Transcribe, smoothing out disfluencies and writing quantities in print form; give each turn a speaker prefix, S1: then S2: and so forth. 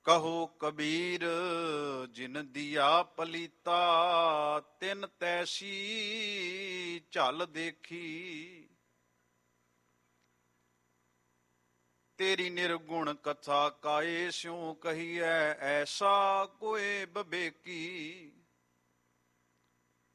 S1: ਕਹੋ ਕਬੀਰ ਜਿਨ ਦੀਆ ਪਲੀਤਾ, ਤਿਨ ਤੈਸੀ ਝਲ ਦੇਖੀ। ਤੇਰੀ ਨਿਰਗੁਣ ਕਥਾ ਕਾਏ ਸਿਉ ਕਹੀਐ, ਐਸਾ ਕੋਏ ਬਵੇਕੀ।